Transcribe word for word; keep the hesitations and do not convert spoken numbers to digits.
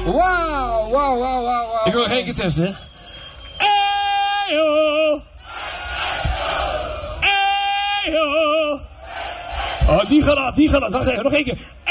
Wauw, wauw, wauw, wauw. Ik wil nog één keer testen. Eyo. Eyo. Oh, die gaat dat, die gaat dat. Wacht even, nog één keer.